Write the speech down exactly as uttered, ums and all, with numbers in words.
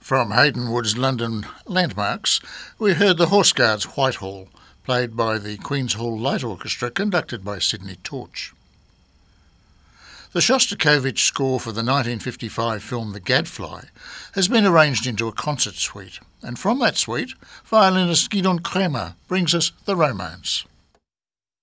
From Hayden Wood's London Landmarks, we heard the Horse Guards Whitehall, played by the Queen's Hall Light Orchestra, conducted by Sydney Torch. The Shostakovich score for the nineteen fifty-five film The Gadfly has been arranged into a concert suite, and from that suite, violinist Gidon Kremer brings us The Romance.